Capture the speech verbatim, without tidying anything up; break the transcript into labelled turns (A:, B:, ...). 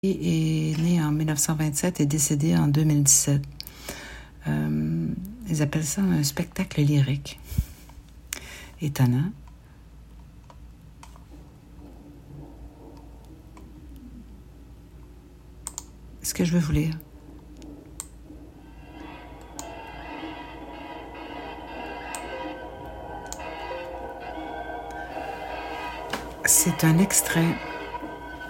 A: est né en mille neuf cent vingt-sept et décédé en deux mille dix-sept. Euh, ils appellent ça un spectacle lyrique. Étonnant. Est-ce que je veux vous lire? C'est un extrait